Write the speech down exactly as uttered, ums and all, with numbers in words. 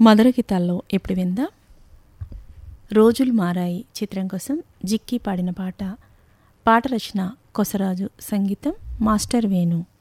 మధుర గీతాల్లో ఇప్పుడు విందాం రోజులు మారాయి చిత్రం కోసం జిక్కి పాడిన పాట. పాట రచన కొసరాజు, సంగీతం మాస్టర్ వేణు.